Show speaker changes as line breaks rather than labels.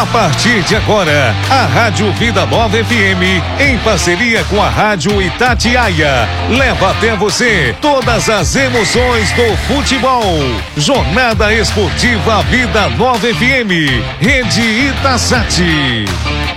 A partir de agora, a Rádio Vida Nova FM, em parceria com a Rádio Itatiaia, leva até você todas as emoções do futebol. Jornada Esportiva Vida Nova FM, Rede Itasat.